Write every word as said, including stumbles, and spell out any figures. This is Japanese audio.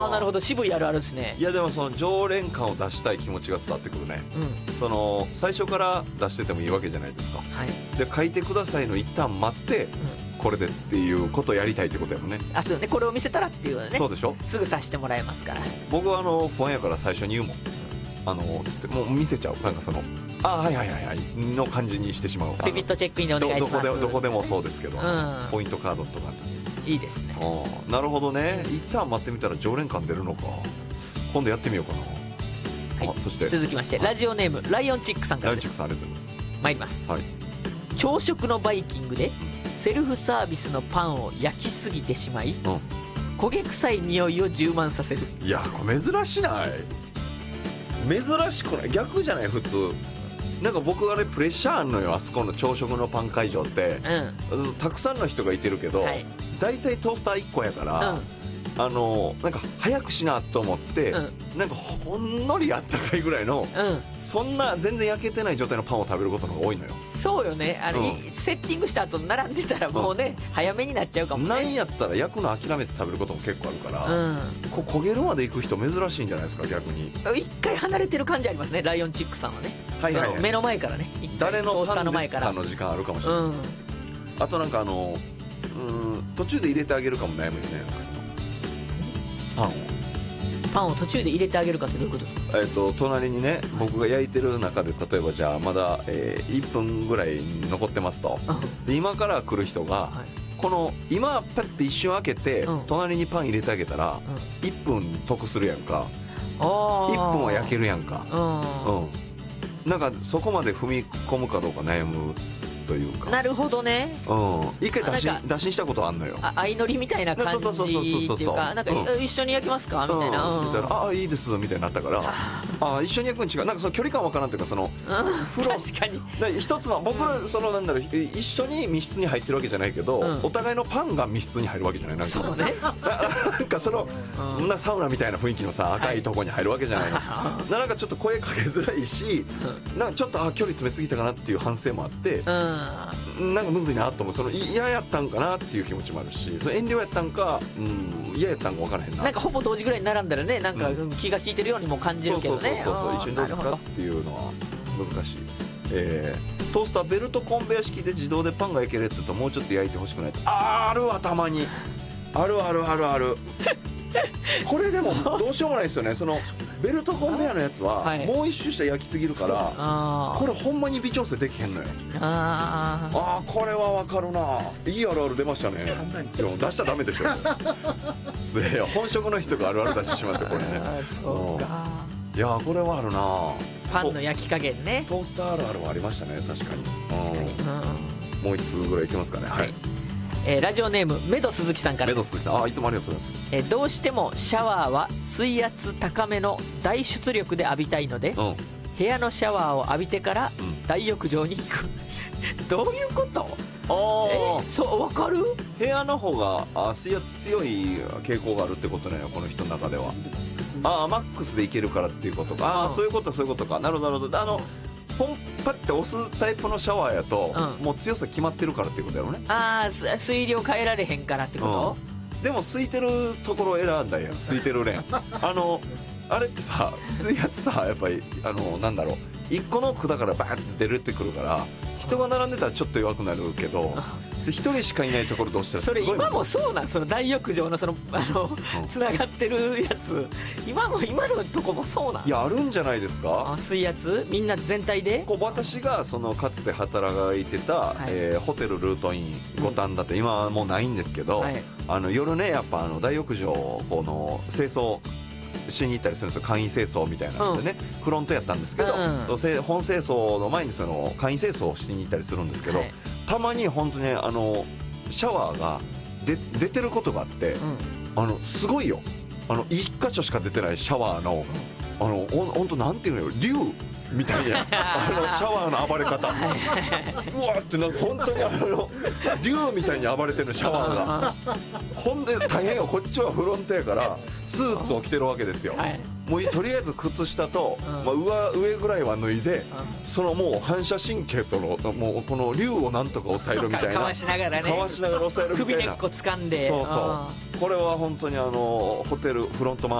あ、なるほど、渋いあるあるですね。 いやでもその常連感を出したい気持ちが伝わってくるね、 うん、 その最初から出しててもいいわけじゃないですか。 はい、 で書いてくださいの一旦待って、うん、これでっていうことをやりたいってことやもんね。 あ、そうね、これを見せたらっていうのね。 そうでしょ。 すぐさしてもらえますから。 僕はあの不安やから最初に言うもん、あのつってもう見せちゃう、なんかそのあはいはいはいはいの感じにしてしまう。 ピピッとチェックインでお願いします。 どこでどこでもそうですけど、うん、ポイントカードとかいいですね。 あ、なるほどね。一旦待ってみたら常連感出るのか。今度やってみようかな。はい、あ、そして続きまして、はい、ラジオネームライオンチックさんからです。 ライオンチックさんありがとうございます。 参ります、 はい、 朝食のバイキングでセルフサービスのパンを焼きすぎてしまい、うん、焦げ臭い匂いを充満させる。 いやこれ珍しない？珍しくない？逆じゃない普通。なんか僕あれプレッシャーあんのよ、あそこの朝食のパン会場って、うん、たくさんの人がいてるけど、はい、大体トースターいっこやから、うん、あのなんか早くしなと思って、うん、なんかほんのりあったかいぐらいの、うん、そんな全然焼けてない状態のパンを食べることの方が多いのよ。そうよね、あれ、うん、 セッティングした後並んでたらもうね、うん、早めになっちゃうかもね。 なんやったら焼くの諦めて食べることも結構あるから、うん、こ焦げるまで行く人珍しいんじゃないですか逆に。 一回離れてる感じありますね、ライオンチックさんはね。はいはいはい、目の前からね、 誰のパンですかの時間あるかもしれない、うん、あとなんかあのうん途中で入れてあげるかも悩むよね、なんかそのパンをパンを途中で入れてあげるかってどういうことですか？ えーと隣にね、僕が焼いてる中で例えばじゃあまだ、えー、いっぷんぐらい残ってますと、で今から来る人が、はい、この今パッて一瞬開けて、うん、隣にパン入れてあげたら、うん、いっぷん得するやんか、あいっぷんは焼けるやんか、うん、なんかそこまで踏み込むかどうか悩むというか。 なるほどね、 うん、一回打診打診したことあんのよ。 あ、相乗りみたいな感じっていうか、なんか、うん、一緒に焼きますかみたいな、うん、みたいな、 ああいいですみたいになったからあ一緒に焼くに違う、なんかその距離感わからんというか、その、うん、風呂確かに一つの僕ら、そのなんだろう、一緒に密室に入ってるわけじゃないけど、うん、お互いのパンが密室に入るわけじゃない、なんかそうねなんかその、うん、なサウナみたいな雰囲気のさ赤いとこに入るわけじゃないの、はい、なんかちょっと声かけづらいし、うん、なんかちょっとあ距離詰めすぎたかなっていう反省もあって、うん、なんかむずいなと思う。その嫌やったんかなっていう気持ちもあるし、その遠慮やったんか、うん、嫌やったんか分からへんな。 なんかほぼ同時ぐらいに並んだらね、なんか気が利いてるようにも感じるけどね。 そうそうそうそう、一緒にどうですかっていうのは難しい。えー、トースターベルトコンベヤ式で自動でパンが焼けるやつともうちょっと焼いてほしくないやつ、あーあるわ、たまにあるあるあるあるこれでもどうしようもないですよね。そのベルトコンベヤのやつはもう一周したら焼きすぎるから、はい、これほんまに微調整できへんのよ。ああこれはわかるな。いいあるある出ましたね。でも出しちゃダメでしょ本職の人があるある出してしまって、これね。そうか、いやこれはあるな。 パンの焼き加減ね。 トースターあるあるはありましたね、確かに。確かに、うん、もう一通ぐらいいきますかね。はい、はい、 えー、ラジオネームメド鈴木さんからです。 メド鈴木さん、あ、いつもありがとうございます。 えー、どうしてもシャワーは水圧高めの大出力で浴びたいので、うん、部屋のシャワーを浴びてから大浴場に行く、うん、どういうこと？あ、えー、そう分かる？ 部屋の方があ水圧強い傾向があるってことね、この人の中では。ああマックスでいけるからっていうことか。ああ、うん、そういうことそういうことか。なるほどなるほど。あのポンパって押すタイプのシャワーやと、うん、もう強さ決まってるからっていうことやろうね。 ああ水量変えられへんからってこと、 うん、でも空いてるところを選んだんやん、空いてるレーンあのあれってさ水圧さやっぱりあのなんだろういっこの管からバーって出てくるから人が並んでたらちょっと弱くなるけど一人しかいないところどうしたらそれ今もそうなん？その大浴場のそのあの、うん、つながってるやつ今も今のとこもそうなん？ いやあるんじゃないですか。 あ水圧みんな全体でこう私がそのかつて働いてた、はいえー、ホテルルートイン五反田って今はもうないんですけど、はい、あの夜ねやっぱあの大浴場この清掃しに行ったりするんですよ。簡易清掃みたいなのでね、うん、フロントやったんですけど、うん、本清掃の前にその簡易清掃をしに行ったりするんですけど、はい、たまに本当にあのシャワーがで出てることがあって、うん、あのすごいよ。あの一箇所しか出てないシャワーのあの本当なんていうのよ竜みたいなあのシャワーの暴れ方うわってなんか本当にあの竜みたいに暴れてるシャワーがほんで大変よ。こっちはフロントやからスーツを着てるわけですよ、はい、 もうとりあえず靴下と、うん、まあ、上, 上ぐらいは脱いで、うん、そのもう反射神経とのもうこの竜をなんとか抑えるみたいな、 かわしながらね、 かわしながら抑えるみたいな、 首根っこ掴んで、 そうそう、これは本当にあのホテルフロントマン